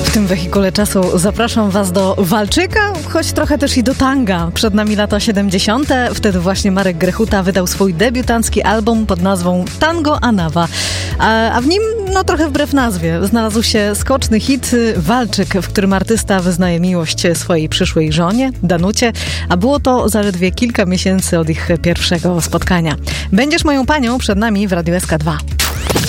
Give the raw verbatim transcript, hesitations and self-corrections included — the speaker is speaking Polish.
W tym wehikule czasu zapraszam Was do walczyka, choć trochę też i do tanga. Przed nami lata siedemdziesiąte. Wtedy właśnie Marek Grechuta wydał swój debiutancki album pod nazwą Tango Anawa. A, a w nim, no trochę wbrew nazwie, znalazł się skoczny hit Walczyk, w którym artysta wyznaje miłość swojej przyszłej żonie, Danucie, a było to zaledwie kilka miesięcy od ich pierwszego spotkania. Będziesz moją panią przed nami w Radiu S K dwa.